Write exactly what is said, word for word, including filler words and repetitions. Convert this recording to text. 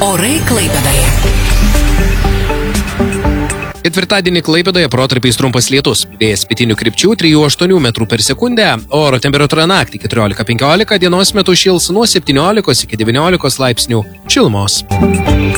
Orai Klaipėdoje. Ketvirtadienį Klaipėdoje protarpiais trumpas lietus. Vėjas pietinių krypčių trijų aštuonių metrų per sekundę. Oro temperatūra naktį keturiolika penkiolika, dienos metu šils nuo septyniolikos iki devyniolikos laipsnių šilumos.